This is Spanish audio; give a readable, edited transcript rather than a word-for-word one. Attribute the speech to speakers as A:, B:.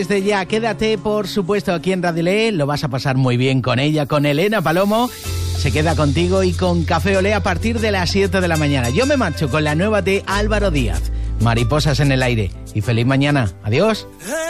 A: Desde ya, quédate, por supuesto, aquí en Radio Olé. Lo vas a pasar muy bien con ella, con Elena Palomo. Se queda contigo y con Café Olé a partir de las 7 de la mañana. Yo me marcho con la nueva de Álvaro Díaz, Mariposas en el aire. Y feliz mañana. Adiós.